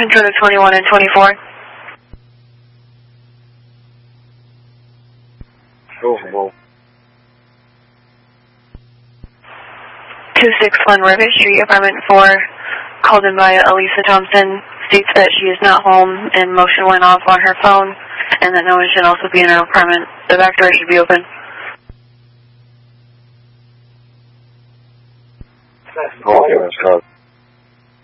Control to 21 and 24. Go. 261 Rivet Street, apartment 4, called in by Elisa Thompson, states that she is not home and motion went off on her phone, and that no one should also be in her apartment. The back door should be open. Okay, let's go.